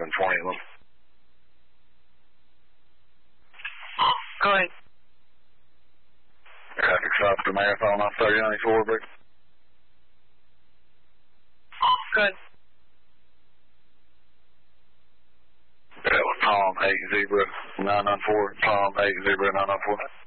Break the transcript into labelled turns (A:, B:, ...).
A: than 20 of them.
B: Go ahead.
A: Traffic stop to Marathon off 3094, Brick.
B: Good.
A: That was Tom 8 Zebra 994. Tom 8 Zebra 994.